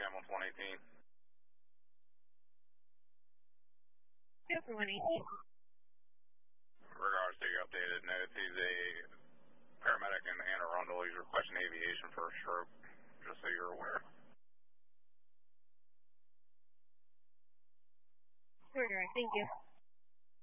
ambulance 118. Yep, 118. Regards to your updated notes, he's a paramedic in Anne Arundel. He's requesting aviation for a stroke, just so you're aware. Thank you.